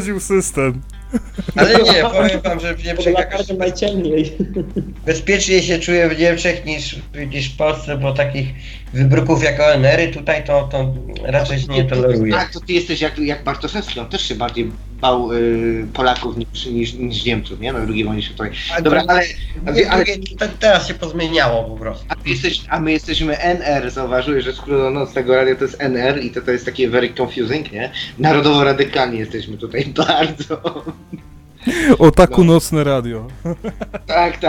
uszkodził system. Ale nie, powiem wam, że w Niemczech jakoś najciemniej. bezpiecznie się czuję w Niemczech niż w Polsce, bo takich wybruków jak ONR-y tutaj to raczej się nie toleruje. Tak, to ty jesteś jak Bartoszewski, on też się bardziej bał Polaków niż Niemców, nie? Na II wojnie światowej. Dobra, ale teraz się pozmieniało po prostu. A my jesteśmy NR, zauważyłeś, że skrótono z tego radia to jest NR i to jest takie very confusing, nie? Narodowo-radykalnie jesteśmy tutaj bardzo. Otaku nocne radio. Tak.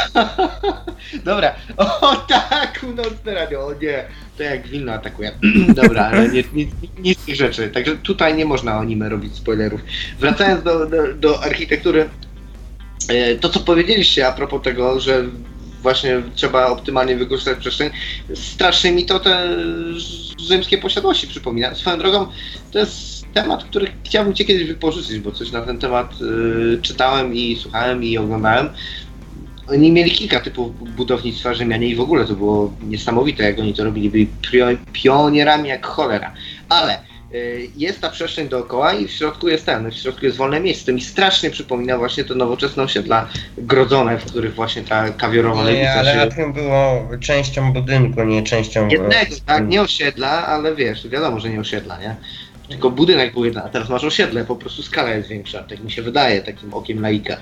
Dobra, Otaku nocne radio, o nie, to jak Wilno atakuje. Dobra, ale nic z tych rzeczy, także tutaj nie można o nim robić spoilerów. Wracając do architektury, to co powiedzieliście a propos tego, że właśnie trzeba optymalnie wykorzystać przestrzeń, strasznie mi to te rzymskie posiadłości przypomina. Swoją drogą to jest temat, który chciałbym cię kiedyś wypożyczyć, bo coś na ten temat czytałem i słuchałem i oglądałem. Oni mieli kilka typów budownictwa Rzymianie i w ogóle to było niesamowite, jak oni to robili. Byli pionierami jak cholera. Ale jest ta przestrzeń dookoła i w środku jest wolne miejsce. To mi strasznie przypomina właśnie te nowoczesne osiedla grodzone, w których właśnie ta kawiorowa lewica Nie, ale atrium było częścią budynku, nie częścią... jednego, tak, nie osiedla, ale wiesz, wiadomo, że nie osiedla, nie? Tylko budynek był jeden, a teraz masz osiedle, po prostu skala jest większa, tak mi się wydaje, takim okiem laika.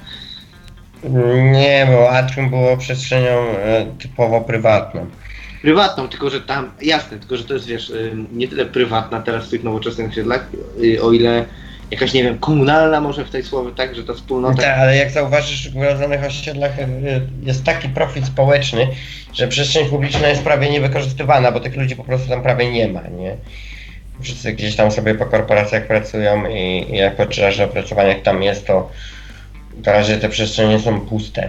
Nie, bo atrium było przestrzenią typowo prywatną. Prywatną, tylko że tam, jasne, tylko że to jest, wiesz, nie tyle prywatna teraz w tych nowoczesnych osiedlach, o ile jakaś, nie wiem, komunalna może w tej słowie, tak, że ta wspólnota... Tak, ale jak zauważysz, w urodzonych osiedlach jest taki profil społeczny, że przestrzeń publiczna jest prawie niewykorzystywana, bo tych ludzi po prostu tam prawie nie ma, nie? Wszyscy gdzieś tam sobie po korporacjach pracują i jak podczas opracowania tam jest, to na razie te przestrzenie są puste.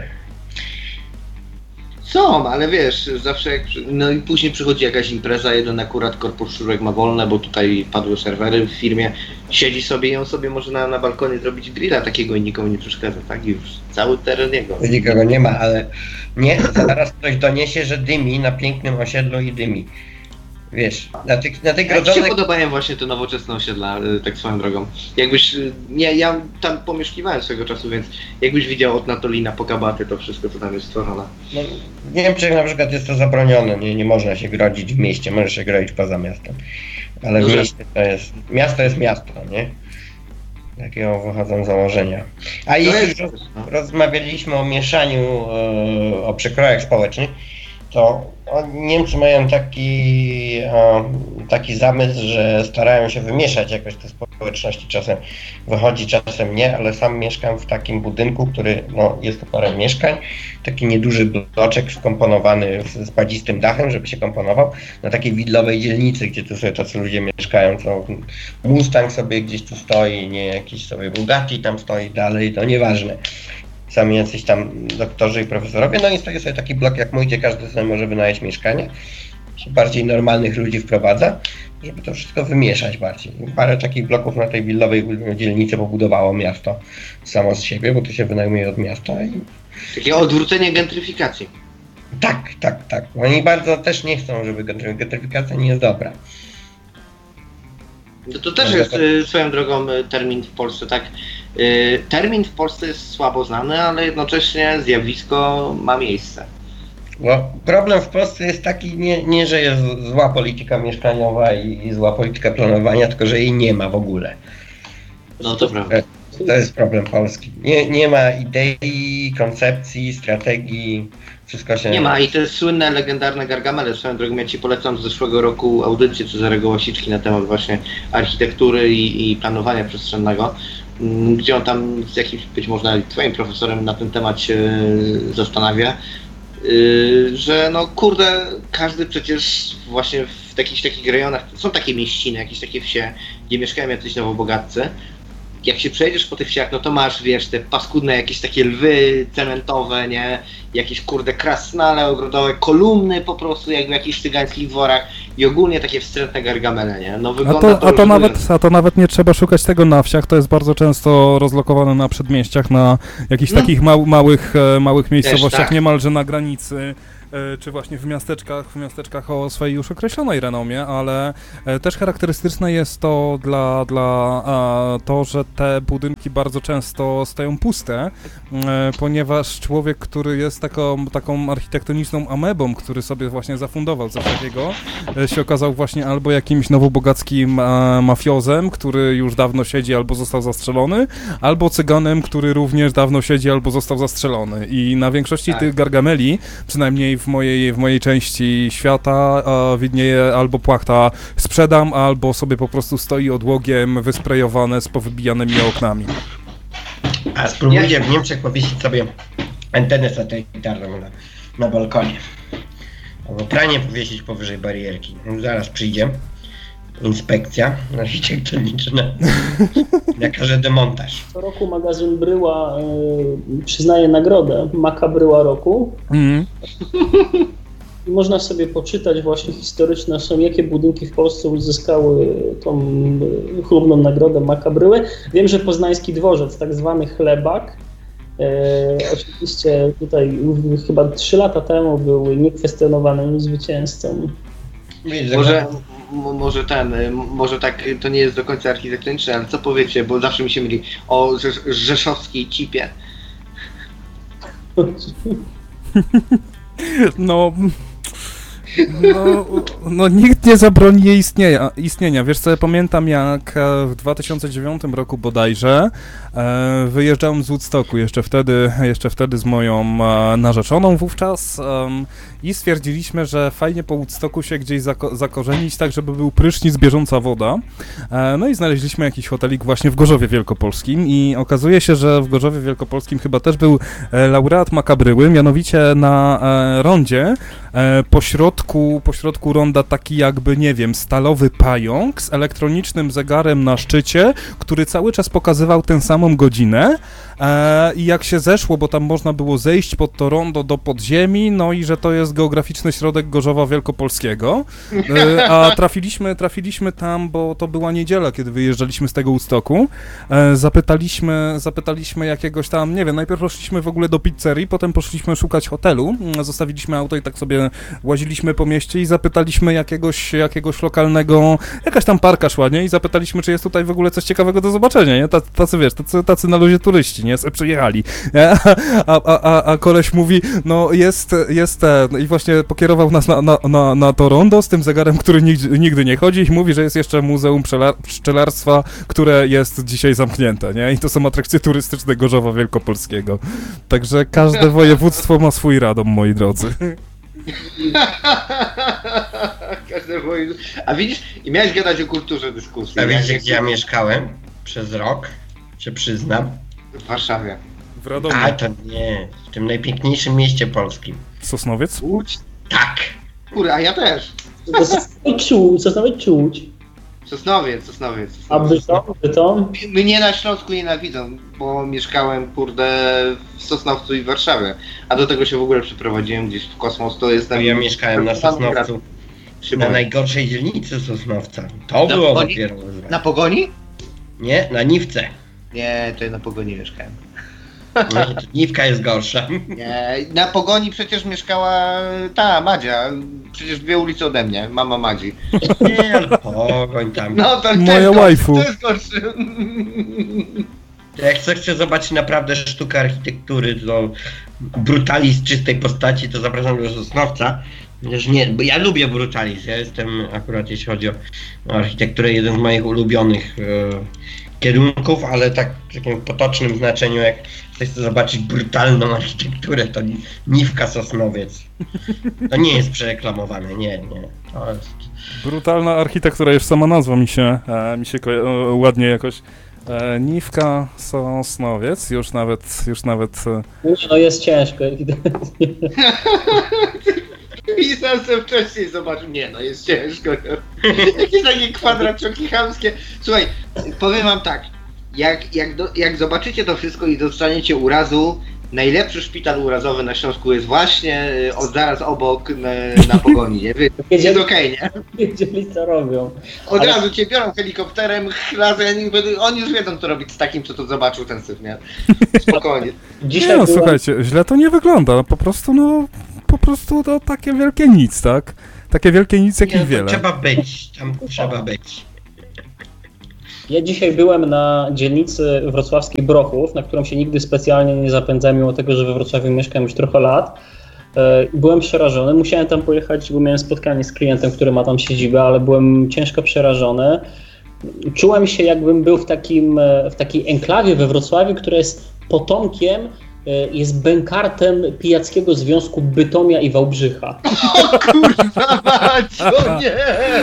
Są, ale wiesz, zawsze jak... No i później przychodzi jakaś impreza, jeden akurat korpus Szczurek ma wolne, bo tutaj padły serwery w firmie, siedzi sobie i on sobie może na balkonie zrobić grilla takiego i nikomu nie przeszkadza, tak? I już cały teren jego. Nikogo nie ma, ale nie, zaraz ktoś doniesie, że dymi na pięknym osiedlu i dymi. Wiesz, na tych Jak ci się rodzonych... podobają właśnie te nowoczesne osiedla, tak swoją drogą? Jakbyś, ja tam pomieszkiwałem swego czasu, więc jakbyś widział od Natolina po Kabaty to wszystko, co tam jest stworzone. No, w Niemczech na przykład jest to zabronione, nie można się grodzić w mieście, możesz się grodzić poza miastem. Ale w mieście to jest, miasto, nie? Takiego wychodzą założenia. A jeśli już rozmawialiśmy o mieszaniu, o przekrojach społecznych, to Niemcy mają taki zamysł, że starają się wymieszać jakoś te społeczności. Czasem wychodzi, czasem nie, ale sam mieszkam w takim budynku, który, no, jest to parę mieszkań, taki nieduży bloczek skomponowany z spadzistym dachem, żeby się komponował, na takiej widlowej dzielnicy, gdzie tu sobie tacy ludzie mieszkają, co Mustang sobie gdzieś tu stoi, nie jakiś sobie Bugatti tam stoi dalej, to nieważne. Sami jacyś tam doktorzy i profesorowie, no i stoi sobie taki blok jak mój, gdzie każdy sobie może wynająć mieszkanie, się bardziej normalnych ludzi wprowadza, żeby to wszystko wymieszać bardziej. Parę takich bloków na tej willowej dzielnicy pobudowało miasto samo z siebie, bo tu się wynajmuje od miasta. Takie odwrócenie gentryfikacji. Tak. Oni bardzo też nie chcą, żeby gentryfikacja nie jest dobra. No to też jest swoją drogą termin w Polsce, tak? Termin w Polsce jest słabo znany, ale jednocześnie zjawisko ma miejsce. Bo problem w Polsce jest taki, nie że jest zła polityka mieszkaniowa i zła polityka planowania, tylko że jej nie ma w ogóle. No to prawda. To jest problem Polski. Nie ma idei, koncepcji, strategii, wszystko się... Nie ma i te słynne, legendarne Gargamele, swoją drogą ja ci polecam z zeszłego roku audycję Cezarego Łasiczki na temat właśnie architektury i planowania przestrzennego, gdzie on tam z jakimś, być może nawet twoim profesorem na ten temat się zastanawia, że no kurde, każdy przecież właśnie w jakichś takich rejonach, są takie mieściny, jakieś takie wsie, gdzie mieszkają jacyś nowobogatcy. Jak się przejdziesz po tych wsiach, no to masz, wiesz, te paskudne jakieś takie lwy cementowe, nie? Jakieś kurde krasnale ogrodowe, kolumny po prostu, jak w jakichś cygańskich dworach i ogólnie takie wstrętne gargamele, nie? No wygląda a to nawet nie trzeba szukać tego na wsiach, to jest bardzo często rozlokowane na przedmieściach, na jakichś takich małych miejscowościach, tak. Niemalże na granicy czy właśnie w miasteczkach o swojej już określonej renomie, ale też charakterystyczne jest to to, że te budynki bardzo często stoją puste, ponieważ człowiek, który jest taką architektoniczną amebą, który sobie właśnie zafundował coś takiego, się okazał właśnie albo jakimś nowobogackim mafiozem, który już dawno siedzi albo został zastrzelony, albo cyganem, który również dawno siedzi albo został zastrzelony. I na większości tych gargameli, przynajmniej w mojej części świata, widnieje albo płachta sprzedam, albo sobie po prostu stoi odłogiem wysprejowane z powybijanymi oknami. A spróbujcie w Niemczech powiesić sobie antenę satelitarną na balkonie. Albo pranie powiesić powyżej barierki. Zaraz przyjdzie inspekcja architektoniczna, nakaże demontaż. Co roku magazyn Bryła przyznaje nagrodę Maka Bryła roku. I można sobie poczytać właśnie historyczne są, jakie budynki w Polsce uzyskały tą chlubną nagrodę Maka Bryły. Wiem, że poznański dworzec, tak zwany Chlebak, oczywiście tutaj chyba 3 lata temu był niekwestionowanym zwycięzcą. Może tak, to nie jest do końca architektoniczne, ale co powiecie, bo zawsze mi się myli o rzeszowskiej cipie. No nikt nie zabroni jej istnienia. Wiesz co, ja pamiętam jak w 2009 roku bodajże wyjeżdżałem z Woodstocku, jeszcze wtedy z moją narzeczoną wówczas i stwierdziliśmy, że fajnie po Woodstocku się gdzieś zakorzenić tak, żeby był prysznic, bieżąca woda. No i znaleźliśmy jakiś hotelik właśnie w Gorzowie Wielkopolskim i okazuje się, że w Gorzowie Wielkopolskim chyba też był laureat Maka Bryły, mianowicie na rondzie pośrodku ronda taki jakby, nie wiem, stalowy pająk z elektronicznym zegarem na szczycie, który cały czas pokazywał tę samą godzinę i jak się zeszło, bo tam można było zejść pod to rondo do podziemi, no i że to jest geograficzny środek Gorzowa Wielkopolskiego, a trafiliśmy tam, bo to była niedziela, kiedy wyjeżdżaliśmy z tego Woodstocku, zapytaliśmy jakiegoś tam, nie wiem, najpierw poszliśmy w ogóle do pizzerii, potem poszliśmy szukać hotelu, zostawiliśmy auto i tak sobie łaziliśmy po mieście i zapytaliśmy jakiegoś lokalnego, jakaś tam parka szła, nie? I zapytaliśmy, czy jest tutaj w ogóle coś ciekawego do zobaczenia, nie? Tacy na luzie turyści, nie? Przyjechali. A koleś mówi, no jest ten i właśnie pokierował nas na to rondo z tym zegarem, który nigdy nie chodzi i mówi, że jest jeszcze Muzeum Pszczelarstwa, które jest dzisiaj zamknięte, nie? I to są atrakcje turystyczne Gorzowa Wielkopolskiego. Także każde województwo ma swój Radom, moi drodzy. A widzisz, i miałeś gadać o kulturze dyskusji. A wiecie, gdzie ja mieszkałem przez rok? Się przyznam. W Warszawie. W Radomiu. A to nie, w tym najpiękniejszym mieście polskim. Sosnowiec? Łódź? Tak. Kurde, a ja też. Sosnowiec czy Łódź? Sosnowiec. A Bytom? Mnie na Śląsku nienawidzą, bo mieszkałem, w Sosnowcu i w Warszawie. A do tego się w ogóle przeprowadziłem gdzieś w kosmos, to jest tam... Ja mieszkałem na Sosnowcu, na najgorszej dzielnicy Sosnowca. To było dopiero. Na Pogoni? Nie, na Niwce. Nie, to ja na Pogoni mieszkałem. No, Niwka jest gorsza. Nie, na Pogoni przecież mieszkała ta Madzia, przecież 2 ulice ode mnie, mama Madzi. Nie, ale Pogoń tam. No to moja waifu. To jest gorszy. Jak chcę zobaczyć naprawdę sztukę architektury, to brutalizm czystej postaci, to zapraszam do Sosnowca. Chociaż nie, bo ja lubię brutalizm, ja jestem akurat, jeśli chodzi o architekturę, jeden z moich ulubionych kierunków, ale tak w takim potocznym znaczeniu, jak ktoś chce zobaczyć brutalną architekturę, to Niwka, Sosnowiec. To nie jest przereklamowane, nie. To jest... Brutalna architektura, już sama nazwa mi się ładnie jakoś. Niwka, Sosnowiec, już nawet... No jest ciężko. Pisałem sobie wcześniej, zobaczył, jest ciężko. Jakieś takie kwadraczoki chamskie. Słuchaj, powiem wam tak, jak zobaczycie to wszystko i dostaniecie urazu, najlepszy szpital urazowy na Śląsku jest właśnie zaraz obok na Pogoni, nie? Jest okej, nie? Wiedzieli co robią. Od razu cię biorą helikopterem, oni już wiedzą co robić z takim, co to zobaczył ten syf, nie? Spokojnie. Słuchajcie, źle to nie wygląda, po prostu prostu to takie wielkie nic, tak? Takie wielkie nic, jak Nie, i to wiele. trzeba być, tam trzeba być. Ja dzisiaj byłem na dzielnicy wrocławskiej Brochów, na którą się nigdy specjalnie nie zapędzałem, mimo tego, że we Wrocławiu mieszkam już trochę lat. Byłem przerażony, musiałem tam pojechać, bo miałem spotkanie z klientem, który ma tam siedzibę, ale byłem ciężko przerażony. Czułem się, jakbym był w takiej enklawie we Wrocławiu, która jest potomkiem, jest bękartem Pijackiego Związku Bytomia i Wałbrzycha. O kurwa mać, o nie,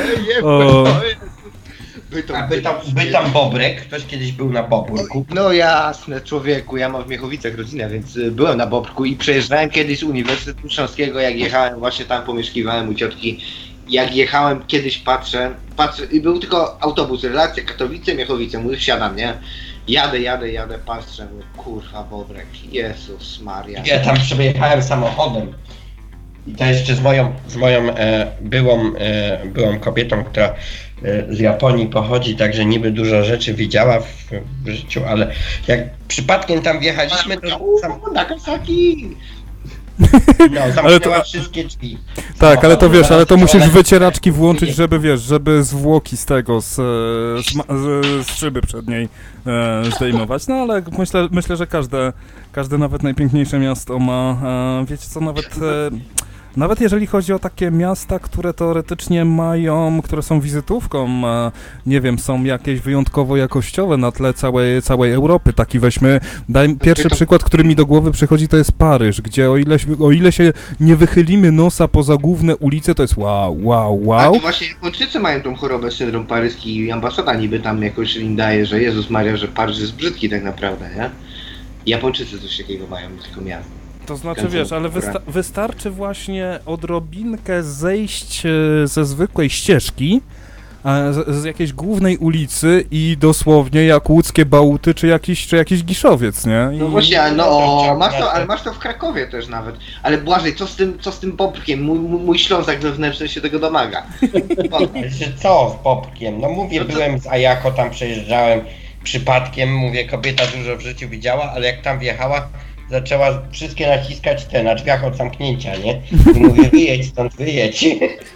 By tam Bobrek, ktoś kiedyś był na Bobrku. No jasne, człowieku, ja mam w Miechowicach rodzinę, więc byłem na Bobrku i przejeżdżałem kiedyś z Uniwersytetu Śląskiego, jak jechałem, właśnie tam pomieszkiwałem u ciotki. Jak jechałem, kiedyś patrzę i był tylko autobus, relacja Katowice-Miechowice, mówię, wsiadam, nie? Jadę, patrzę, mówię, kurwa Bobrek, Jezus Maria. Ja tam sobie jechałem samochodem i to jeszcze z moją byłą kobietą, która z Japonii pochodzi, także niby dużo rzeczy widziała w życiu, ale jak przypadkiem tam wjechaliśmy, to Nagasaki! zamknęła wszystkie drzwi. Tak, ale to wiesz, ale to musisz wycieraczki włączyć, żeby wiesz, żeby zwłoki z tego, z szyby przedniej zdejmować. No ale myślę, że każde nawet najpiękniejsze miasto ma, wiecie co, nawet jeżeli chodzi o takie miasta, które teoretycznie które są wizytówką, nie wiem, są jakieś wyjątkowo jakościowe na tle całej Europy. Taki weźmy, pierwszy przykład, który mi do głowy przychodzi, to jest Paryż, gdzie o ile się nie wychylimy nosa poza główne ulice, to jest wow. A to właśnie Japończycy mają tą chorobę, syndrom paryski i ambasada niby tam jakoś im daje, że Jezus Maria, że Paryż jest brzydki tak naprawdę, nie? Japończycy coś takiego mają, tylko miasto. To znaczy, wiesz, ale wystarczy właśnie odrobinkę zejść ze zwykłej ścieżki, z jakiejś głównej ulicy i dosłownie jak łódzkie Bałuty, czy jakiś Giszowiec, nie? No właśnie, ale masz to w Krakowie też nawet. Ale Błażej, co z tym Bobrkiem? Mój Ślązak wewnętrzny się tego domaga. Co z Bobrkiem? No mówię, byłem z Ajako, tam przejeżdżałem przypadkiem, mówię, kobieta dużo w życiu widziała, ale jak tam wjechała, zaczęła wszystkie naciskać na drzwiach od zamknięcia, nie? I mówię, wyjedź stąd, wyjedź.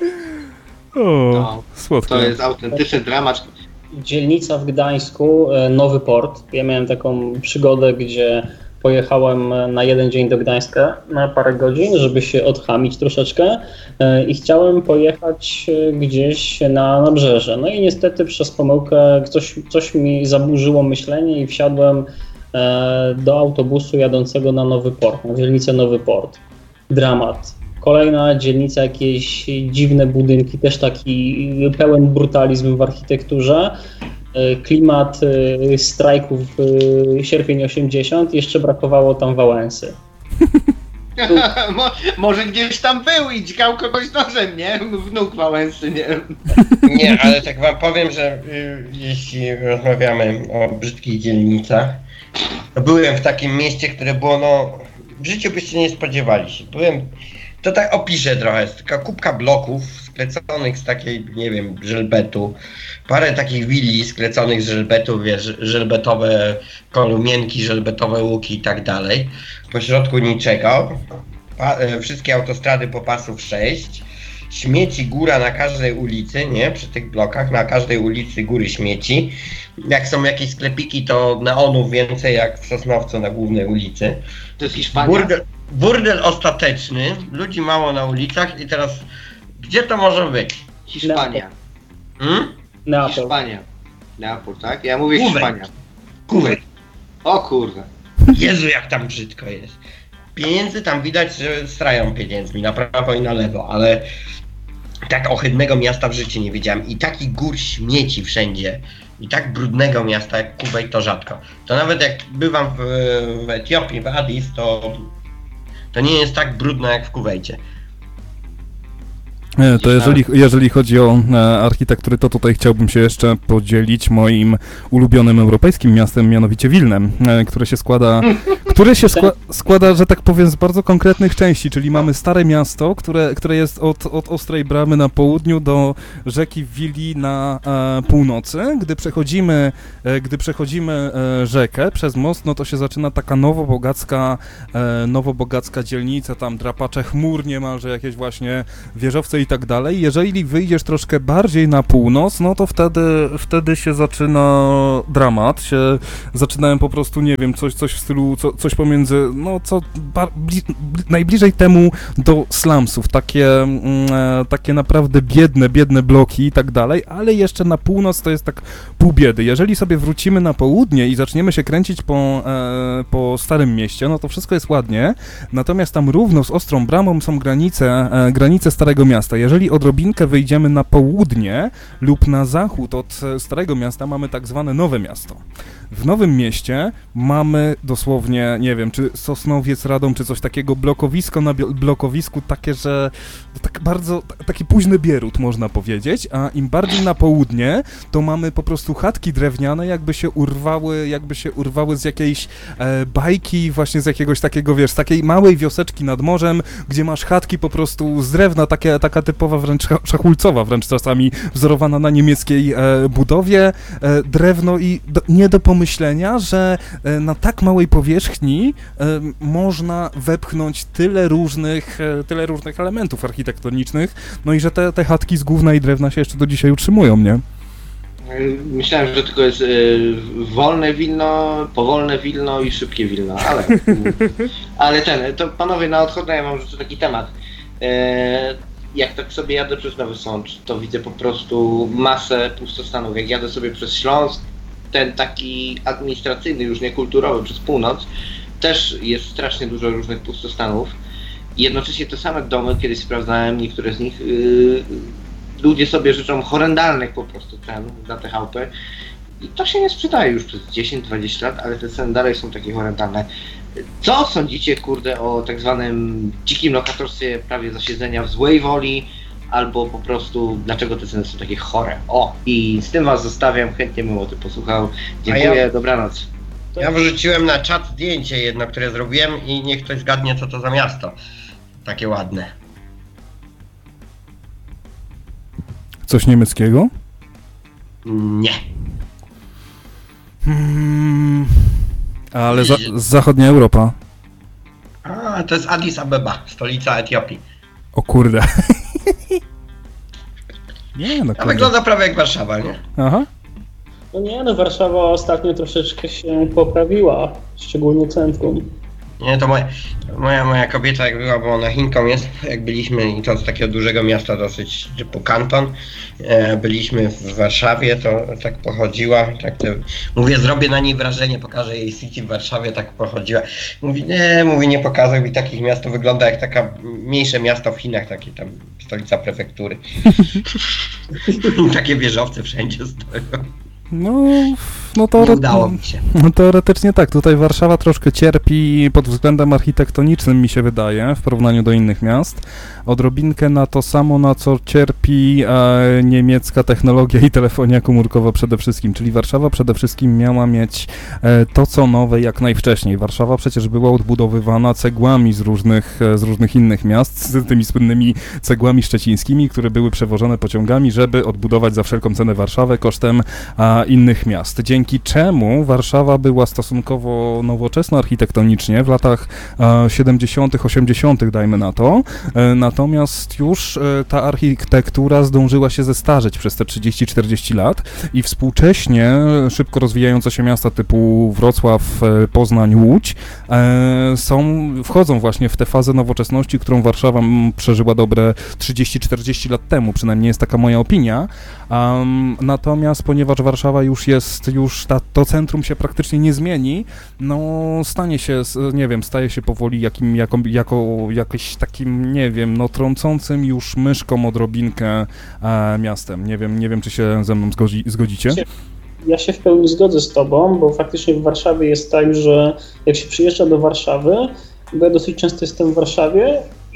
Słodko. To jest autentyczny dramat. Dzielnica w Gdańsku, Nowy Port. Ja miałem taką przygodę, gdzie pojechałem na jeden dzień do Gdańska na parę godzin, żeby się odchamić troszeczkę i chciałem pojechać gdzieś na nabrzeże. No i niestety przez pomyłkę coś mi zaburzyło myślenie i wsiadłem do autobusu jadącego na Nowy Port, na dzielnicę Nowy Port. Dramat. Kolejna dzielnica, jakieś dziwne budynki, też taki pełen brutalizm w architekturze. Klimat strajków sierpień 80, jeszcze brakowało tam Wałęsy. Może gdzieś tam był i dźgał kogoś nożem, nie? Wnuk Wałęsy, nie? Nie, ale tak wam powiem, że jeśli rozmawiamy o brzydkich dzielnicach, to byłem w takim mieście, które było, w życiu byście nie spodziewali się. To tak opiszę trochę, jest taka kubka bloków skleconych z takiej, nie wiem, żelbetu, parę takich willi skleconych z żelbetu, wiesz, żelbetowe kolumienki, żelbetowe łuki i tak dalej. Po środku niczego, wszystkie autostrady po pasów 6, śmieci góra na każdej ulicy, nie, przy tych blokach, na każdej ulicy góry śmieci. Jak są jakieś sklepiki, to neonów więcej jak w Sosnowcu na głównej ulicy. To jest Hiszpania? Burdel ostateczny, ludzi mało na ulicach i teraz, gdzie to może być? Hiszpania. Neapol. Hiszpania. Neapol, tak? Ja mówię Hiszpania. Kuwejt. O kurde. Jezu, jak tam brzydko jest. Pieniędzy tam widać, że strają pieniędzmi na prawo i na lewo, ale tak ohydnego miasta w życiu nie widziałem i takich gór śmieci wszędzie i tak brudnego miasta jak Kuwejt to rzadko. To nawet jak bywam w Etiopii, w Addis, to nie jest tak brudno jak w Kuwejcie. To jeżeli chodzi o architektury, to tutaj chciałbym się jeszcze podzielić moim ulubionym europejskim miastem, mianowicie Wilnem, które się składa, że tak powiem, z bardzo konkretnych części, czyli mamy Stare Miasto, które jest od Ostrej Bramy na południu do rzeki Wili na północy. Gdy przechodzimy rzekę przez most, no to się zaczyna taka nowobogacka dzielnica, tam drapacze chmur niemalże, jakieś właśnie wieżowce i tak dalej. Jeżeli wyjdziesz troszkę bardziej na północ, no to wtedy się zaczyna dramat, zaczynają po prostu, nie wiem, coś w stylu, coś pomiędzy, no najbliżej temu do slumsów, takie naprawdę biedne bloki i tak dalej, ale jeszcze na północ to jest tak pół biedy. Jeżeli sobie wrócimy na południe i zaczniemy się kręcić po Starym Mieście, no to wszystko jest ładnie, natomiast tam równo z Ostrą Bramą są granice Starego Miasta. Jeżeli odrobinkę wyjdziemy na południe lub na zachód od Starego Miasta, mamy tak zwane Nowe Miasto. W Nowym Mieście mamy dosłownie, nie wiem, czy Sosnowiec, Radom, czy coś takiego, blokowisko na blokowisku, takie, że taki późny Bierut, można powiedzieć, a im bardziej na południe, to mamy po prostu chatki drewniane, jakby się urwały z jakiejś bajki, właśnie z jakiegoś takiego, wiesz, z takiej małej wioseczki nad morzem, gdzie masz chatki po prostu z drewna, taka typowa wręcz szachulcowa, wręcz czasami wzorowana na niemieckiej budowie, drewno i nie do pomyślenia, że na tak małej powierzchni można wepchnąć tyle różnych elementów architektonicznych, no i że te chatki z gówna i drewna się jeszcze do dzisiaj utrzymują, nie? Myślałem, że tylko jest wolne Wilno, powolne Wilno i szybkie Wilno, ale to panowie, na odchodne ja mam jeszcze taki temat. Jak tak sobie jadę przez Nowy Sącz, to widzę po prostu masę pustostanów. Jak jadę sobie przez Śląsk, ten taki administracyjny, już nie kulturowy, przez północ, też jest strasznie dużo różnych pustostanów. I jednocześnie te same domy, kiedyś sprawdzałem niektóre z nich, ludzie sobie życzą horrendalnych po prostu cen za te chałupy. I to się nie sprzedaje już przez 10-20 lat, ale te ceny dalej są takie horrendalne. Co sądzicie, kurde, o tak zwanym dzikim lokatorstwie prawie zasiedzenia w złej woli, albo po prostu dlaczego te ceny są takie chore? I z tym was zostawiam, chętnie bym o tym posłuchał. Dziękuję, dobranoc. Ja wrzuciłem na czat zdjęcie jedno, które zrobiłem i niech ktoś zgadnie, co to za miasto. Takie ładne. Coś niemieckiego? Nie. Ale zachodnia Europa. To jest Addis Abeba, stolica Etiopii. O kurde. Nie, no kurde. A wygląda prawie jak Warszawa, nie? Aha. No nie, no Warszawa ostatnio troszeczkę się poprawiła, szczególnie centrum. Nie, to moja kobieta jak była, bo ona Chinką jest, jak byliśmy, i to z takiego dużego miasta dosyć, typu kanton, byliśmy w Warszawie, to tak pochodziła, mówię, zrobię na niej wrażenie, pokażę jej City w Warszawie, tak pochodziła. Mówi, nie pokazał mi takich miast, to wygląda jak taka mniejsze miasto w Chinach, takie tam stolica prefektury. Takie wieżowce wszędzie stoją. No udało mi się. No teoretycznie tak, tutaj Warszawa troszkę cierpi pod względem architektonicznym, mi się wydaje, w porównaniu do innych miast. Odrobinkę na to samo, na co cierpi niemiecka technologia i telefonia komórkowa przede wszystkim, czyli Warszawa przede wszystkim miała mieć to, co nowe jak najwcześniej. Warszawa przecież była odbudowywana cegłami z różnych innych miast, z tymi słynnymi cegłami szczecińskimi, które były przewożone pociągami, żeby odbudować za wszelką cenę Warszawę kosztem innych miast. Dzięki czemu Warszawa była stosunkowo nowoczesna architektonicznie w latach 70., 80., dajmy na to, natomiast już ta architektura zdążyła się zestarzeć przez te 30-40 lat i współcześnie szybko rozwijające się miasta typu Wrocław, Poznań, Łódź wchodzą właśnie w tę fazę nowoczesności, którą Warszawa przeżyła dobre 30-40 lat temu, przynajmniej jest taka moja opinia. Natomiast ponieważ Warszawa to centrum się praktycznie nie zmieni, no staje się powoli jakimś takim, nie wiem, no trącącym już myszką odrobinkę miastem. Nie wiem, czy się ze mną zgodzicie? Ja się w pełni zgodzę z tobą, bo faktycznie w Warszawie jest tak, że jak się przyjeżdża do Warszawy, bo ja dosyć często jestem w Warszawie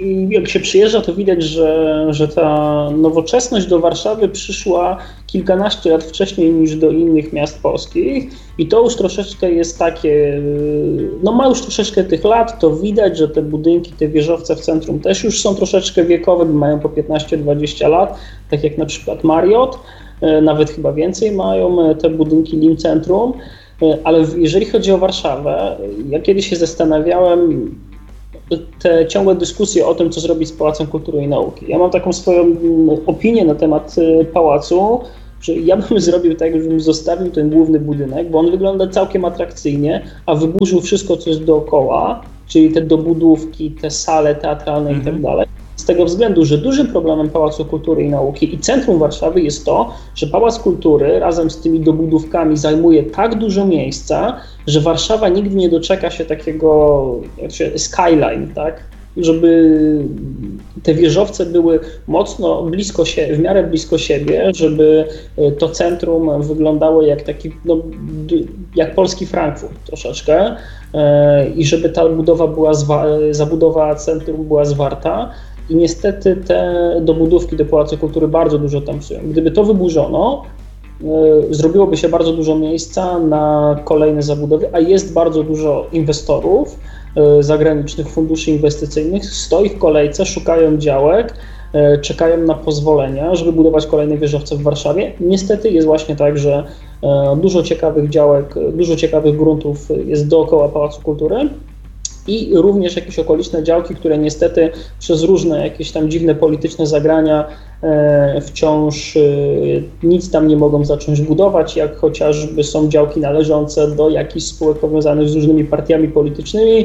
i jak się przyjeżdża, to widać, że ta nowoczesność do Warszawy przyszła kilkanaście lat wcześniej niż do innych miast polskich i to już troszeczkę jest takie, no ma już troszeczkę tych lat, to widać, że te budynki, te wieżowce w centrum też już są troszeczkę wiekowe, mają po 15-20 lat, tak jak na przykład Marriott, nawet chyba więcej mają te budynki Lim Centrum, ale jeżeli chodzi o Warszawę, ja kiedyś się zastanawiałem, te ciągłe dyskusje o tym, co zrobić z Pałacem Kultury i Nauki. Ja mam taką swoją opinię na temat pałacu, że ja bym zrobił tak, żebym zostawił ten główny budynek, bo on wygląda całkiem atrakcyjnie, a wyburzył wszystko, co jest dookoła, czyli te dobudówki, te sale teatralne i tak dalej. Z tego względu, że dużym problemem Pałacu Kultury i Nauki i centrum Warszawy jest to, że Pałac Kultury razem z tymi dobudówkami zajmuje tak dużo miejsca, że Warszawa nigdy nie doczeka się takiego skyline, tak? Żeby te wieżowce były mocno blisko siebie, w miarę blisko siebie, żeby to centrum wyglądało jak taki, no, jak polski Frankfurt troszeczkę i żeby ta zabudowa centrum była zwarta. I niestety te dobudówki do Pałacu Kultury bardzo dużo tam psują. Gdyby to wyburzono, zrobiłoby się bardzo dużo miejsca na kolejne zabudowy, a jest bardzo dużo inwestorów, zagranicznych funduszy inwestycyjnych, stoi w kolejce, szukają działek, czekają na pozwolenia, żeby budować kolejne wieżowce w Warszawie. Niestety jest właśnie tak, że dużo ciekawych działek, dużo ciekawych gruntów jest dookoła Pałacu Kultury. I również jakieś okoliczne działki, które niestety przez różne jakieś tam dziwne polityczne zagrania wciąż nic tam nie mogą zacząć budować, jak chociażby są działki należące do jakichś spółek powiązanych z różnymi partiami politycznymi,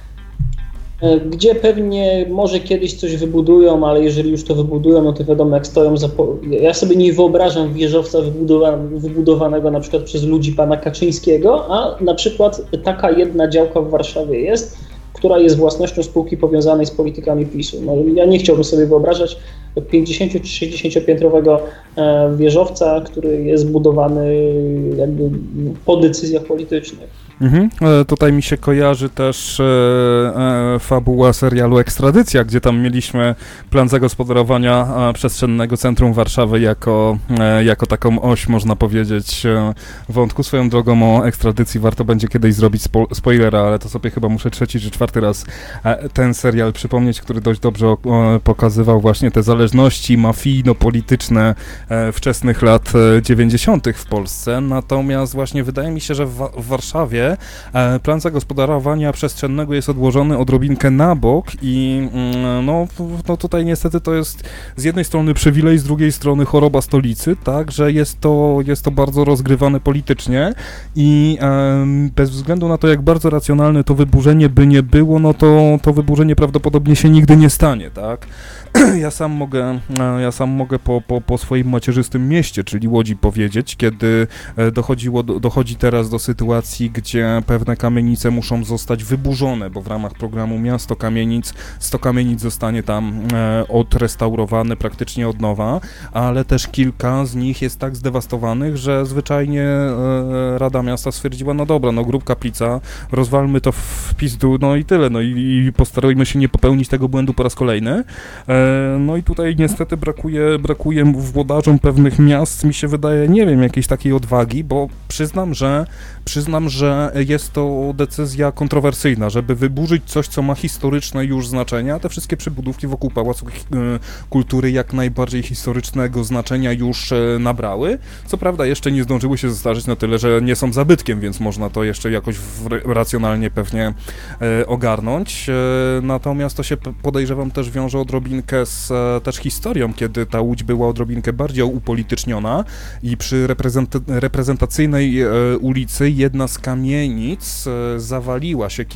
gdzie pewnie może kiedyś coś wybudują, ale jeżeli już to wybudują, no to wiadomo jak stoją ja sobie nie wyobrażam wieżowca wybudowanego na przykład przez ludzi pana Kaczyńskiego, a na przykład taka jedna działka w Warszawie jest, która jest własnością spółki powiązanej z politykami PiS-u. No, ja nie chciałbym sobie wyobrażać 50 czy 60-piętrowego wieżowca, który jest budowany jakby po decyzjach politycznych. Tutaj mi się kojarzy też fabuła serialu Ekstradycja, gdzie tam mieliśmy plan zagospodarowania przestrzennego centrum Warszawy jako taką oś, można powiedzieć, wątku. Swoją drogą o ekstradycji warto będzie kiedyś zrobić spoilera, ale to sobie chyba muszę 3. czy 4. raz ten serial przypomnieć, który dość dobrze pokazywał właśnie te zależności mafijno-polityczne wczesnych lat 90. w Polsce. Natomiast właśnie wydaje mi się, że w Warszawie plan zagospodarowania przestrzennego jest odłożony odrobinkę na bok i no tutaj niestety to jest z jednej strony przywilej, z drugiej strony choroba stolicy, tak, że jest to bardzo rozgrywane politycznie i bez względu na to, jak bardzo racjonalne to wyburzenie by nie było, no to wyburzenie prawdopodobnie się nigdy nie stanie, tak. Ja sam mogę po swoim macierzystym mieście, czyli Łodzi, powiedzieć, kiedy dochodzi teraz do sytuacji, gdzie pewne kamienice muszą zostać wyburzone, bo w ramach programu Miasto Kamienic 100 kamienic zostanie tam odrestaurowane praktycznie od nowa, ale też kilka z nich jest tak zdewastowanych, że zwyczajnie Rada Miasta stwierdziła, no dobra, no Grób Kaplica, rozwalmy to w pizdu, no i tyle, no i postarajmy się nie popełnić tego błędu po raz kolejny. No i tutaj niestety brakuje włodarzom pewnych miast, mi się wydaje, nie wiem, jakiejś takiej odwagi, bo przyznam, że jest to decyzja kontrowersyjna, żeby wyburzyć coś, co ma historyczne już znaczenie, a te wszystkie przybudówki wokół Pałacu Kultury jak najbardziej historycznego znaczenia już nabrały. Co prawda jeszcze nie zdążyły się zestarzyć na tyle, że nie są zabytkiem, więc można to jeszcze jakoś racjonalnie pewnie ogarnąć. Natomiast to się, podejrzewam, też wiąże odrobinkę z też historią, kiedy ta Łódź była odrobinkę bardziej upolityczniona i przy reprezentacyjnej ulicy jedna z kamienic zawaliła się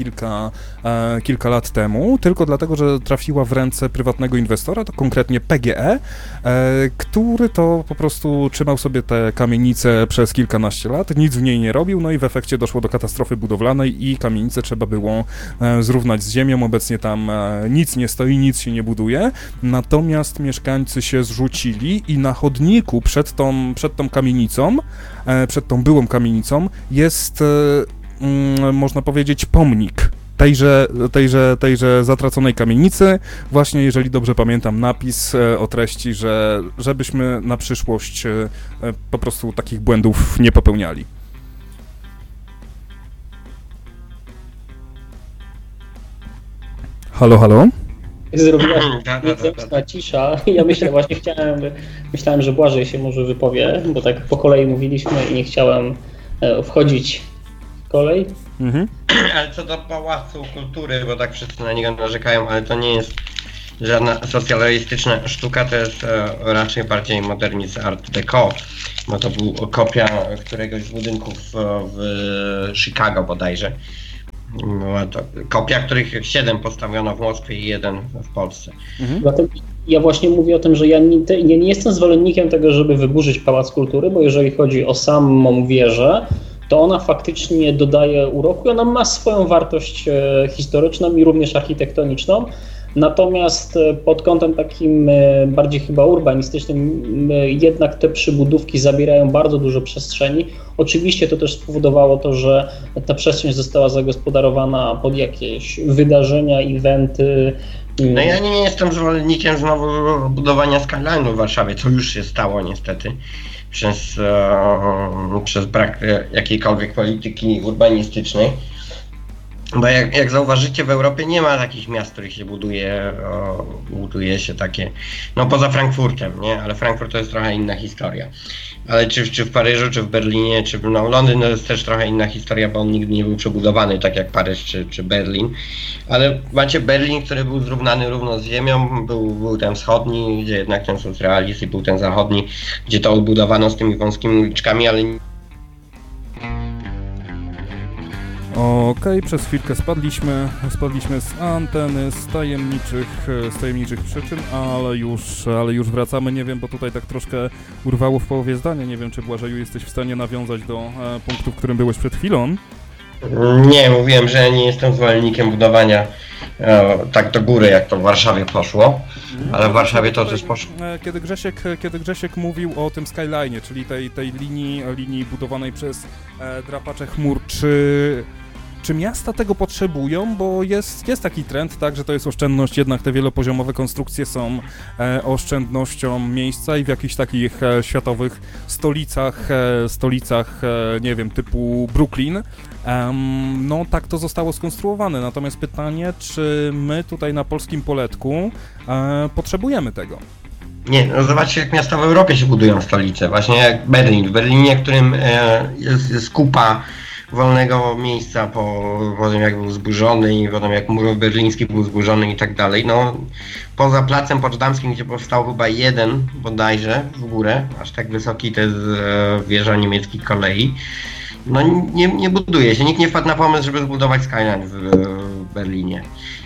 kilka lat temu, tylko dlatego, że trafiła w ręce prywatnego inwestora, to konkretnie PGE, który to po prostu trzymał sobie te kamienice przez kilkanaście lat, nic w niej nie robił, no i w efekcie doszło do katastrofy budowlanej i kamienicę trzeba było zrównać z ziemią. Obecnie tam nic nie stoi, nic się nie buduje, natomiast mieszkańcy się zrzucili i na chodniku przed tą kamienicą, przed tą byłą kamienicą jest, można powiedzieć, pomnik tejże zatraconej kamienicy, właśnie jeżeli dobrze pamiętam napis o treści, że żebyśmy na przyszłość po prostu takich błędów nie popełniali. Halo, halo? Zrobiła się cisza. Ja myślałem, że Błażej się może wypowie, bo tak po kolei mówiliśmy i nie chciałem wchodzić w kolej. Mhm. Ale co do Pałacu Kultury, bo tak wszyscy na niego narzekają, ale to nie jest żadna socjalistyczna sztuka, to jest raczej bardziej modernizm art deco, bo to była kopia któregoś z budynków w Chicago bodajże. Była to kopia, których 7 postawiono w Moskwie i 1 w Polsce. Dlatego ja właśnie mówię o tym, że ja nie jestem zwolennikiem tego, żeby wyburzyć Pałac Kultury, bo jeżeli chodzi o samą wieżę, to ona faktycznie dodaje uroku i ona ma swoją wartość historyczną i również architektoniczną. Natomiast pod kątem takim bardziej chyba urbanistycznym jednak te przybudówki zabierają bardzo dużo przestrzeni. Oczywiście to też spowodowało to, że ta przestrzeń została zagospodarowana pod jakieś wydarzenia, eventy. No ja nie jestem zwolennikiem znowu budowania skyline'u w Warszawie, co już się stało niestety przez brak jakiejkolwiek polityki urbanistycznej. Bo jak zauważycie, w Europie nie ma takich miast, w których się buduje się takie, no poza Frankfurtem, nie? Ale Frankfurt to jest trochę inna historia. Ale czy w Paryżu, czy w Berlinie, czy Londyn to jest też trochę inna historia, bo on nigdy nie był przebudowany tak jak Paryż czy Berlin. Ale macie Berlin, który był zrównany równo z ziemią, był ten wschodni, gdzie jednak ten socrealizm, i był ten zachodni, gdzie to odbudowano z tymi wąskimi uliczkami, ale Okej, przez chwilkę spadliśmy z anteny z tajemniczych przyczyn, ale już wracamy, nie wiem, bo tutaj tak troszkę urwało w połowie zdania, nie wiem, czy Błażeju jesteś w stanie nawiązać do punktu, w którym byłeś przed chwilą? Nie, mówiłem, że nie jestem zwolennikiem budowania tak do góry, jak to w Warszawie poszło, ale w Warszawie to też poszło. Kiedy Grzesiek mówił o tym skyline, czyli tej linii budowanej przez drapacze chmur, czy miasta tego potrzebują? Bo jest taki trend, tak, że to jest oszczędność, jednak te wielopoziomowe konstrukcje są oszczędnością miejsca i w jakichś takich światowych stolicach, nie wiem, typu Brooklyn, no tak to zostało skonstruowane. Natomiast pytanie, czy my tutaj na polskim poletku potrzebujemy tego? Nie, no zobaczcie, jak miasta w Europie się budują stolice, właśnie jak Berlin. W Berlinie, którym jest kupa wolnego miejsca po tym, jak był zburzony i potem jak mur berliński był zburzony i tak dalej. No, poza Placem Poczdamskim, gdzie powstał chyba jeden bodajże w górę, aż tak wysoki, to jest wieża niemieckich kolei. No nie buduje się, nikt nie wpadł na pomysł, żeby zbudować skyline w Berlinie.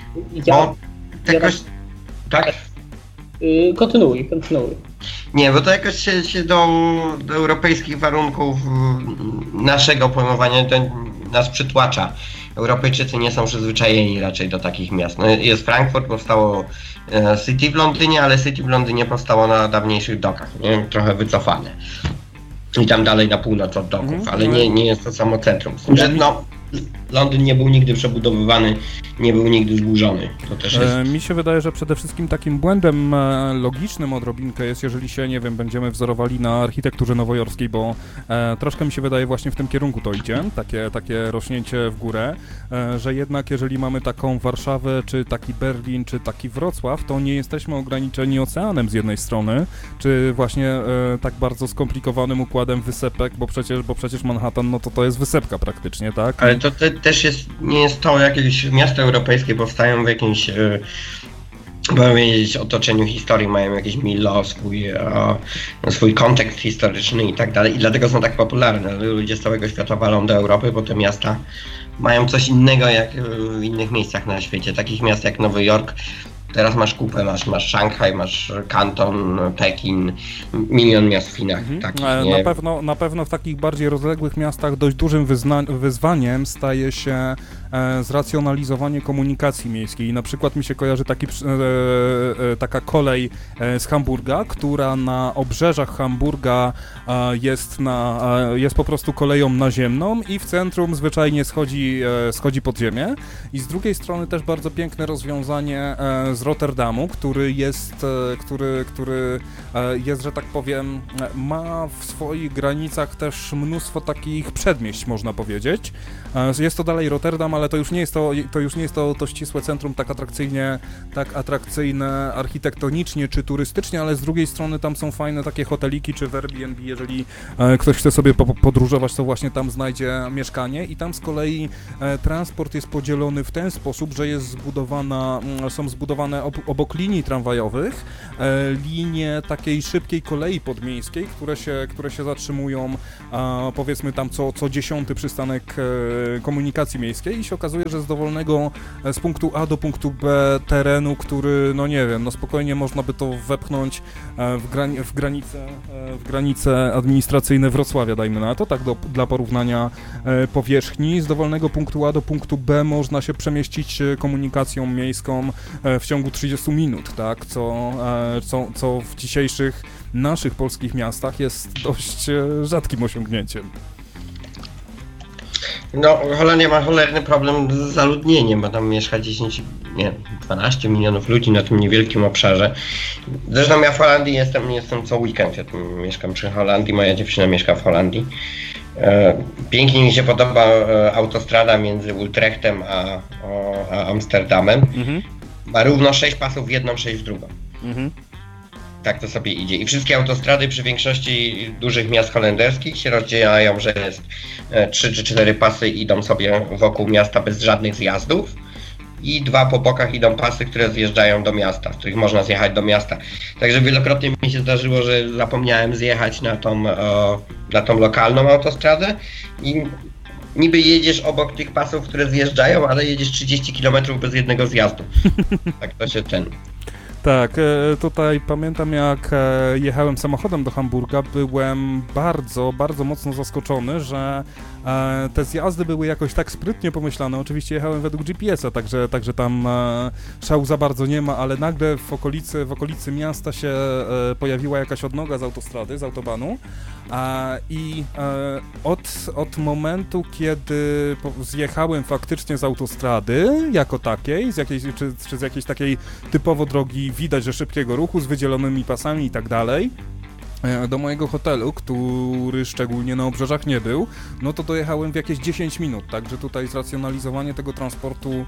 Tak? Kontynuuj. Nie, bo to jakoś się do europejskich warunków naszego pojmowania nas przytłacza. Europejczycy nie są przyzwyczajeni raczej do takich miast. No, jest Frankfurt, powstało City w Londynie, ale City w Londynie powstało na dawniejszych dokach, nie? Trochę wycofane. I tam dalej na północ od doków, ale nie jest to samo centrum. Z tym, że Londyn nie był nigdy przebudowywany, nie był nigdy zburzony. To też jest... Mi się wydaje, że przede wszystkim takim błędem logicznym odrobinkę jest, jeżeli się, nie wiem, będziemy wzorowali na architekturze nowojorskiej, bo troszkę mi się wydaje właśnie w tym kierunku to idzie, takie rośnięcie w górę, że jednak jeżeli mamy taką Warszawę, czy taki Berlin, czy taki Wrocław, to nie jesteśmy ograniczeni oceanem z jednej strony, czy właśnie tak bardzo skomplikowanym układem wysepek, bo przecież Manhattan, no to jest wysepka praktycznie, tak? Ale to też nie jest to, jakieś miasta europejskie powstają w jakimś, powiedzieć, otoczeniu historii, mają jakiś milo, swój kontekst historyczny i tak dalej i dlatego są tak popularne. Ludzie z całego świata walą do Europy, bo te miasta mają coś innego jak w innych miejscach na świecie. Takich miast jak Nowy Jork, teraz masz kupę, masz Szanghaj, masz Kanton, Pekin, milion miast w Chinach. Na pewno w takich bardziej rozległych miastach dość dużym wyzwaniem staje się zracjonalizowanie komunikacji miejskiej. Na przykład mi się kojarzy taka kolej z Hamburga, która na obrzeżach Hamburga jest po prostu koleją naziemną i w centrum zwyczajnie schodzi pod ziemię. I z drugiej strony też bardzo piękne rozwiązanie z Rotterdamu, który jest, że tak powiem, ma w swoich granicach też mnóstwo takich przedmieść, można powiedzieć. Jest to dalej Rotterdam, ale to już nie jest to ścisłe centrum tak atrakcyjne architektonicznie czy turystycznie, ale z drugiej strony tam są fajne takie hoteliki czy w Airbnb, jeżeli ktoś chce sobie podróżować, to właśnie tam znajdzie mieszkanie i tam z kolei transport jest podzielony w ten sposób, że są zbudowane obok linii tramwajowych linie takiej szybkiej kolei podmiejskiej, które się zatrzymują powiedzmy tam co 10 przystanek komunikacji miejskiej i się okazuje, że z dowolnego z punktu A do punktu B terenu, który, no nie wiem, no spokojnie można by to wepchnąć w granice administracyjne Wrocławia, dajmy na to, tak dla porównania powierzchni. Z dowolnego punktu A do punktu B można się przemieścić komunikacją miejską w ciągu 30 minut, tak, co w dzisiejszych naszych polskich miastach jest dość rzadkim osiągnięciem. No, Holandia ma cholerny problem z zaludnieniem, bo tam mieszka 12 milionów ludzi na tym niewielkim obszarze. Zresztą ja w Holandii jestem co weekend, ja mieszkam przy Holandii, moja dziewczyna mieszka w Holandii. Pięknie mi się podoba autostrada między Utrechtem a Amsterdamem. Ma równo 6 pasów w jedną, 6 w drugą. Tak to sobie idzie. I wszystkie autostrady przy większości dużych miast holenderskich się rozdzielają, że jest 3 czy 4 pasy idą sobie wokół miasta bez żadnych zjazdów i 2 po bokach idą pasy, które zjeżdżają do miasta, z których można zjechać do miasta. Także wielokrotnie mi się zdarzyło, że zapomniałem zjechać na tą lokalną autostradę i niby jedziesz obok tych pasów, które zjeżdżają, ale jedziesz 30 km bez jednego zjazdu. Tak to się Tak, tutaj pamiętam jak jechałem samochodem do Hamburga, byłem bardzo, bardzo mocno zaskoczony, że te zjazdy były jakoś tak sprytnie pomyślane. Oczywiście jechałem według GPS-a, także tam szału za bardzo nie ma, ale nagle w okolicy miasta się pojawiła jakaś odnoga z autostrady, z autobanu i od momentu, kiedy zjechałem faktycznie z autostrady jako takiej, czy z jakiejś takiej typowo drogi widać, że szybkiego ruchu z wydzielonymi pasami i tak dalej, do mojego hotelu, który szczególnie na obrzeżach nie był, no to dojechałem w jakieś 10 minut, także tutaj zracjonalizowanie tego transportu,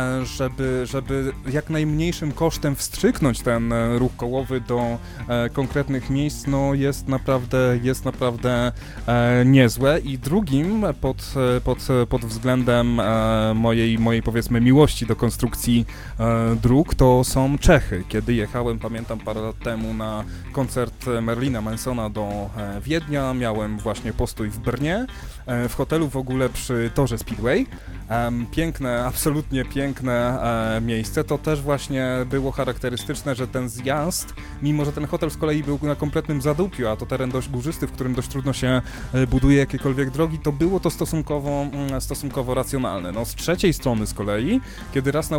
żeby jak najmniejszym kosztem wstrzyknąć ten ruch kołowy do konkretnych miejsc, no jest naprawdę niezłe. I drugim pod względem mojej powiedzmy miłości do konstrukcji dróg to są Czechy. Kiedy jechałem, pamiętam parę lat temu na koncert Marilina Mansona do Wiednia, miałem właśnie postój w Brnie, w hotelu w ogóle przy torze Speedway. Piękne, absolutnie piękne miejsce. To też właśnie było charakterystyczne, że ten zjazd, mimo że ten hotel z kolei był na kompletnym zadupiu, a to teren dość górzysty, w którym dość trudno się buduje jakiekolwiek drogi, to było to stosunkowo racjonalne. No z trzeciej strony z kolei, kiedy raz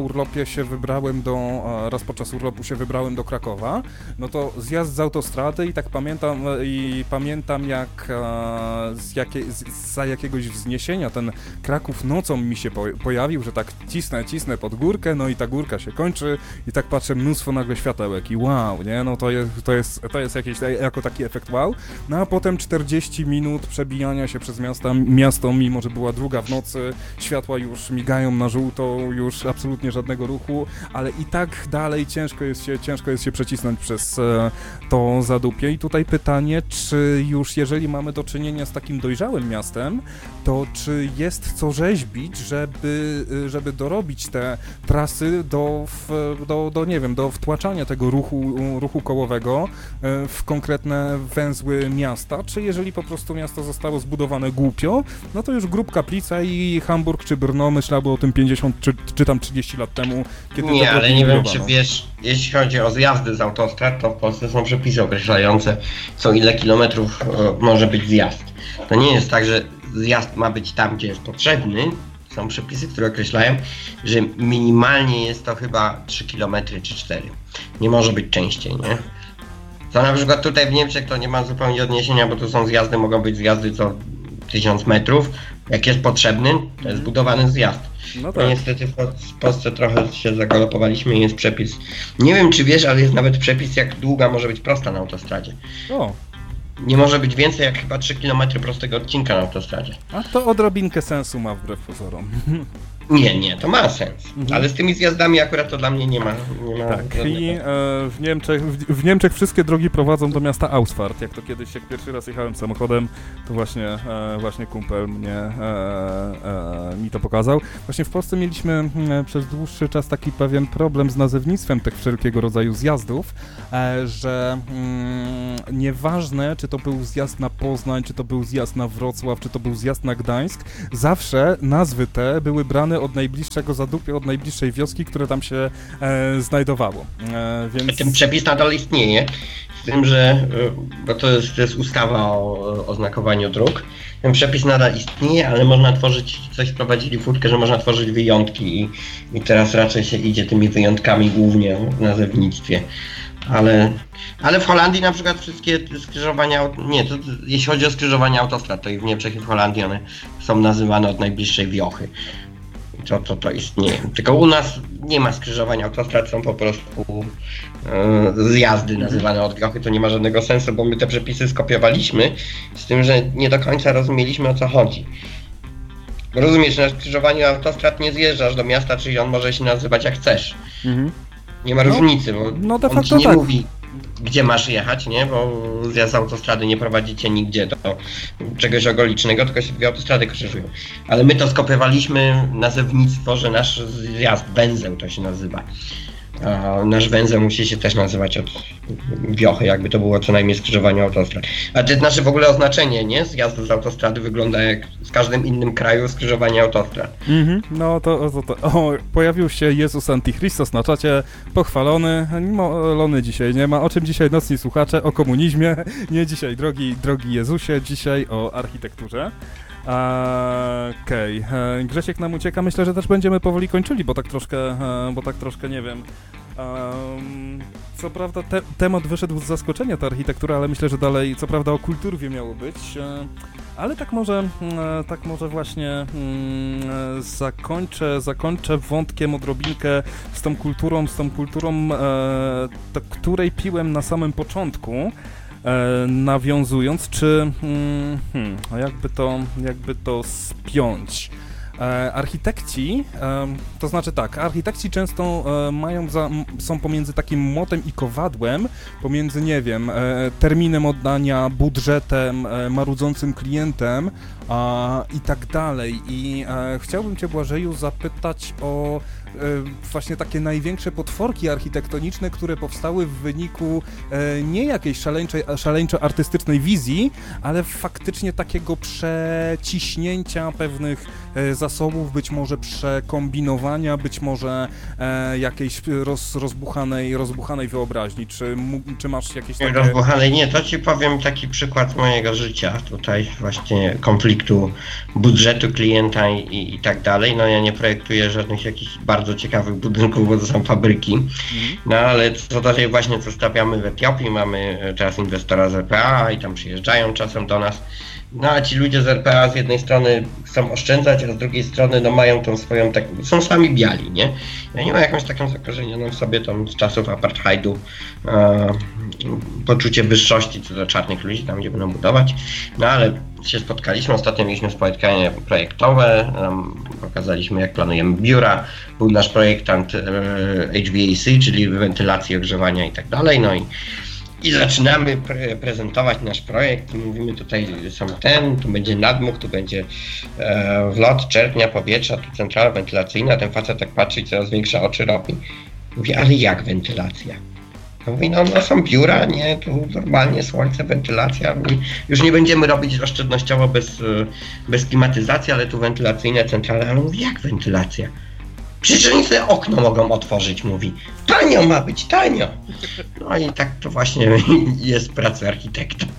podczas urlopu się wybrałem do Krakowa, no to zjazd z autostrady i tak pamiętam jak za jakiegoś wzniesienia ten Kraków nocą mi się pojawił, że tak cisnę pod górkę, no i ta górka się kończy i tak patrzę, mnóstwo nagle światełek i wow, nie, no to jest jakiś jako taki efekt wow, no a potem 40 minut przebijania się przez miasto, mimo że była 2 w nocy, światła już migają na żółto, już absolutnie żadnego ruchu, ale i tak dalej ciężko jest się przecisnąć przez to zadupie. I tutaj pytanie, czy już jeżeli mamy do czynienia z takim dojrzałym miastem, to czy jest co rzeźbić, żeby dorobić te trasy do wtłaczania tego ruchu kołowego w konkretne węzły miasta, czy jeżeli po prostu miasto zostało zbudowane głupio, no to już Grób Kaplica i Hamburg czy Brno myślały o tym 50 czy tam 30 lat temu, kiedy nie, ale nie wiem, czy wiesz, jeśli chodzi o zjazdy z autostrad, to w Polsce są przepisy określające, co ile kilometrów może być zjazd. To nie jest tak, że zjazd ma być tam, gdzie jest potrzebny, są przepisy, które określają, że minimalnie jest to chyba 3 km czy 4. Nie może być częściej, nie? To na przykład tutaj w Niemczech to nie ma zupełnie odniesienia, bo tu są zjazdy, mogą być zjazdy co 1000 metrów. Jak jest potrzebny, to jest budowany zjazd. No tak. No niestety w Polsce trochę się zagalopowaliśmy i jest przepis. Nie wiem czy wiesz, ale jest nawet przepis, jak długa może być prosta na autostradzie. O. Nie może być więcej jak chyba 3 km prostego odcinka na autostradzie. A to odrobinkę sensu ma wbrew pozorom. Nie, to ma sens. Ale z tymi zjazdami akurat to dla mnie nie ma Tak, żadnego. i w Niemczech wszystkie drogi prowadzą do miasta Ausfahrt. Jak to kiedyś, jak pierwszy raz jechałem samochodem, to właśnie kumpel mi to pokazał. Właśnie w Polsce mieliśmy przez dłuższy czas taki pewien problem z nazewnictwem tych wszelkiego rodzaju zjazdów, że nieważne, czy to był zjazd na Poznań, czy to był zjazd na Wrocław, czy to był zjazd na Gdańsk, zawsze nazwy te były brane od najbliższego zadupia, od najbliższej wioski, które tam się znajdowało. Więc... Ten przepis nadal istnieje, z tym, że bo to jest ustawa o oznakowaniu dróg. Ten przepis nadal istnieje, ale można tworzyć, coś wprowadzili furtkę, że można tworzyć wyjątki i teraz raczej się idzie tymi wyjątkami głównie w nazewnictwie. Ale w Holandii na przykład wszystkie skrzyżowania, jeśli chodzi o skrzyżowania autostrad, to i w Niemczech i w Holandii one są nazywane od najbliższej wiochy. To istnieje. Tylko u nas nie ma skrzyżowania autostrad, są po prostu zjazdy nazywane od wiochy, to nie ma żadnego sensu, bo my te przepisy skopiowaliśmy, z tym, że nie do końca rozumieliśmy, o co chodzi. Rozumiesz, na skrzyżowaniu autostrad nie zjeżdżasz do miasta, czyli on może się nazywać jak chcesz. Nie ma różnicy, bo de on facto ci nie tak. mówi, gdzie masz jechać, nie? Bo zjazd z autostrady nie prowadzi cię nigdzie do czegoś okolicznego, tylko się dwie autostrady krzyżują. Ale my to skopiowaliśmy nazewnictwo, że nasz zjazd, węzeł to się nazywa. A nasz węzeł musi się też nazywać od wiochy, jakby to było co najmniej skrzyżowanie autostrad. A to znaczy w ogóle oznaczenie, nie? Zjazdu z autostrady wygląda jak w każdym innym kraju skrzyżowanie autostrad. No to. O, pojawił się Jezus Antichristos na czacie, pochwalony, molony dzisiaj nie ma. O czym dzisiaj nocni słuchacze? O komunizmie, nie dzisiaj drogi Jezusie, dzisiaj o architekturze. Okej. Grzesiek nam ucieka, myślę, że też będziemy powoli kończyli, bo tak troszkę nie wiem. Co prawda temat wyszedł z zaskoczenia, ta architektura, ale myślę, że dalej, co prawda o kulturwie miało być, ale tak może właśnie zakończę wątkiem odrobinkę z tą kulturą, do której piłem na samym początku. Nawiązując, czy jakby to spiąć. Architekci, to znaczy tak, architekci często są pomiędzy takim młotem i kowadłem, pomiędzy, nie wiem, terminem oddania, budżetem, marudzącym klientem i tak dalej. I chciałbym Cię, Błażeju, zapytać o właśnie takie największe potworki architektoniczne, które powstały w wyniku nie jakiejś szaleńczo-artystycznej wizji, ale faktycznie takiego przeciśnięcia pewnych zasobów, być może przekombinowania, być może jakiejś rozbuchanej wyobraźni. Czy masz jakieś takie... Rozbuchanej nie, to Ci powiem taki przykład mojego życia, tutaj właśnie konfliktu budżetu klienta i tak dalej. No ja nie projektuję żadnych jakichś bardzo ciekawych budynków, bo to są fabryki. No ale co dalej właśnie, co stawiamy w Etiopii, mamy teraz inwestora z RPA i tam przyjeżdżają czasem do nas. No a ci ludzie z RPA z jednej strony chcą oszczędzać, a z drugiej strony no mają tą swoją, są sami biali, nie? Ja nie mam jakąś taką zakorzenioną sobie tam z czasów apartheidu poczucie wyższości co do czarnych ludzi, tam gdzie będą budować. No ale się spotkaliśmy, ostatnio mieliśmy spotkanie projektowe, pokazaliśmy jak planujemy biura, był nasz projektant HVAC, czyli wentylacji, ogrzewania i tak dalej, no i zaczynamy prezentować nasz projekt i mówimy, tutaj tu będzie nadmuch, tu będzie wlot, czerpnia powietrza, tu centrala wentylacyjna, ten facet tak patrzy i coraz większe oczy robi. Mówi, ale jak wentylacja? Mówi, no są biura, nie, tu normalnie słońce, wentylacja, już nie będziemy robić oszczędnościowo bez klimatyzacji, ale tu wentylacyjne centrale, ale mówi, jak wentylacja? Przecież oni sobie okno mogą otworzyć, mówi. Tanio ma być, tanio. No i tak to właśnie jest praca architekta.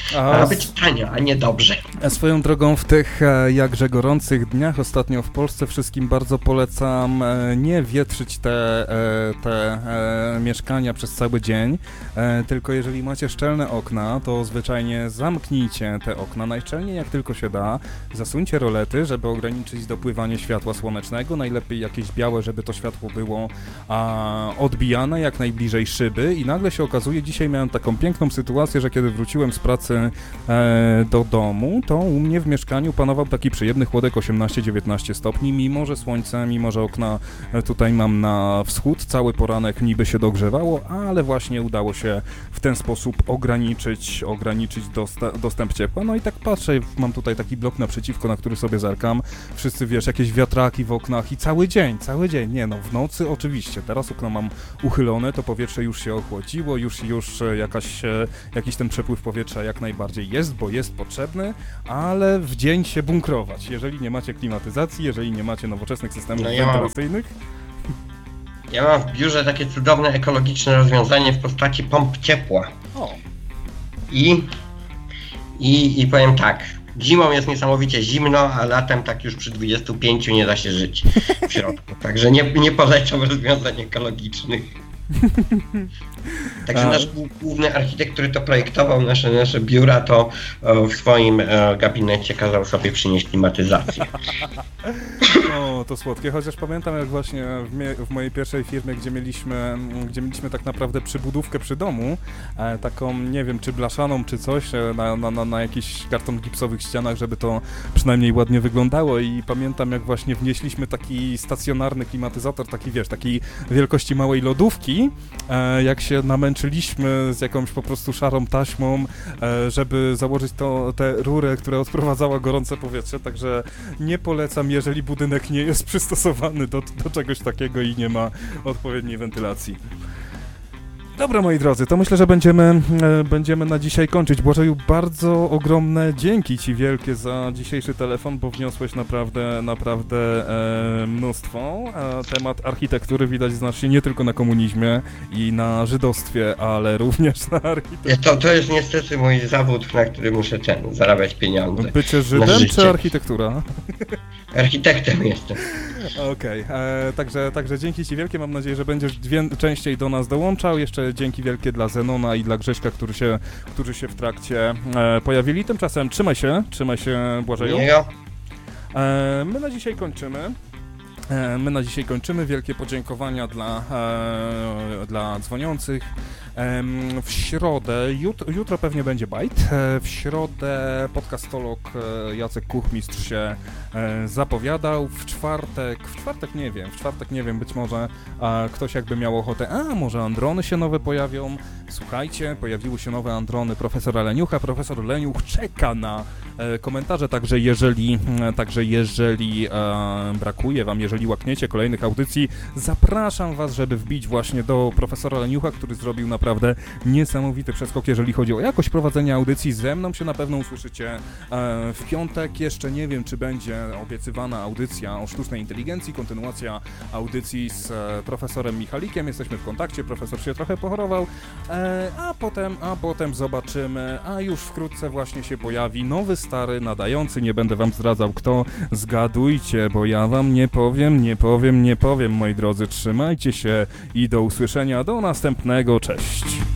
Ma być tanio, a nie dobrze. Swoją drogą w tych jakże gorących dniach ostatnio w Polsce wszystkim bardzo polecam nie wietrzyć te mieszkania przez cały dzień, tylko jeżeli macie szczelne okna, to zwyczajnie zamknijcie te okna najszczelniej jak tylko się da, zasuńcie rolety, żeby ograniczyć dopływanie światła słonecznego, najlepiej jakieś białe, żeby to światło było odbijane jak najbliżej szyby i nagle się okazuje, dzisiaj miałem taką piękną sytuację, że kiedy wróciłem z pracy do domu, to u mnie w mieszkaniu panował taki przyjemny chłodek 18-19 stopni, mimo że słońce, mimo że okna tutaj mam na wschód, cały poranek niby się dogrzewało, ale właśnie udało się w ten sposób ograniczyć dostęp ciepła. No i tak patrzę, mam tutaj taki blok naprzeciwko, na który sobie zerkam, wszyscy wiesz, jakieś wiatraki w oknach i cały dzień, nie no, w nocy oczywiście, teraz okno mam uchylone, to powietrze już się ochłodziło, już jakiś ten przepływ powietrza jak najbardziej jest, bo jest potrzebny, ale w dzień się bunkrować, jeżeli nie macie klimatyzacji, jeżeli nie macie nowoczesnych systemów wentylacyjnych. Ja mam w biurze takie cudowne ekologiczne rozwiązanie w postaci pomp ciepła. O. I powiem tak, zimą jest niesamowicie zimno, a latem tak już przy 25 nie da się żyć w środku. Także nie polecam rozwiązań ekologicznych. Także nasz główny architekt, który to projektował, nasze biura, to w swoim gabinecie kazał sobie przynieść klimatyzację. O, to słodkie, chociaż pamiętam jak właśnie w mojej pierwszej firmie, gdzie mieliśmy tak naprawdę przybudówkę przy domu, taką, nie wiem, czy blaszaną, czy coś, na jakichś karton gipsowych ścianach, żeby to przynajmniej ładnie wyglądało i pamiętam jak właśnie wnieśliśmy taki stacjonarny klimatyzator, taki wiesz, takiej wielkości małej lodówki, jak się namęczyliśmy z jakąś po prostu szarą taśmą, żeby założyć tę rurę, która odprowadzała gorące powietrze, także nie polecam, jeżeli budynek nie jest przystosowany do czegoś takiego i nie ma odpowiedniej wentylacji. Dobra, moi drodzy, to myślę, że będziemy na dzisiaj kończyć. Błażeju, bardzo ogromne dzięki Ci wielkie za dzisiejszy telefon, bo wniosłeś naprawdę mnóstwo. Temat architektury widać znasz się nie tylko na komunizmie i na żydostwie, ale również na architekturze. To jest niestety mój zawód, na który muszę zarabiać pieniądze. Bycie Żydem czy architektura? Architektem jestem. Okej, także dzięki Ci wielkie, mam nadzieję, że będziesz częściej do nas dołączał. Jeszcze dzięki wielkie dla Zenona i dla Grześka, którzy się w trakcie pojawili. Tymczasem trzymaj się Błażeju. My na dzisiaj kończymy. Wielkie podziękowania dla dzwoniących. W środę, jutro pewnie będzie bajt, w środę podcastolog Jacek Kuchmistrz się zapowiadał, w czwartek nie wiem, być może ktoś jakby miał ochotę, może androny się nowe pojawią, słuchajcie, pojawiły się nowe androny profesora Leniucha, profesor Leniuch czeka na komentarze, także jeżeli brakuje wam, jeżeli łakniecie kolejnych audycji, zapraszam was, żeby wbić właśnie do profesora Leniucha, który zrobił naprawdę niesamowity przeskok, jeżeli chodzi o jakość prowadzenia audycji. Ze mną się na pewno usłyszycie w piątek. Jeszcze nie wiem, czy będzie obiecywana audycja o sztucznej inteligencji, kontynuacja audycji z profesorem Michalikiem. Jesteśmy w kontakcie, profesor się trochę pochorował, a potem zobaczymy, a już wkrótce właśnie się pojawi nowy, stary, nadający, nie będę wam zdradzał kto, zgadujcie, bo ja wam nie powiem, moi drodzy, trzymajcie się i do usłyszenia, do następnego, cześć.